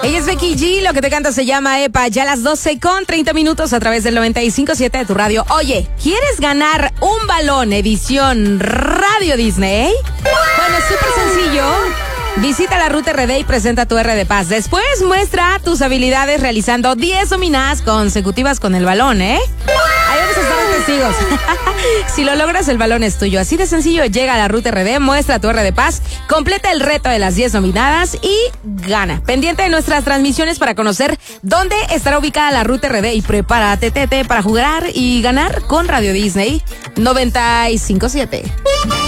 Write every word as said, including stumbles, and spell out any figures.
Ella es Becky G, lo que te canta se llama Epa, ya a las doce con treinta minutos a través del noventa y cinco punto siete de tu radio. Oye, ¿quieres ganar un balón edición Radio Disney? Bueno, es súper sencillo. Visita la Ruta R D y presenta tu R de Paz. Después muestra tus habilidades realizando diez dominadas consecutivas con el balón, ¿eh? Ahí vamos a estar los testigos. Si lo logras, el balón es tuyo. Así de sencillo, llega a la Ruta R D, muestra tu R de Paz, completa el reto de las diez dominadas y gana. Pendiente de nuestras transmisiones para conocer dónde estará ubicada la Ruta R D y prepárate, tete, para jugar y ganar con Radio Disney noventa y cinco punto siete.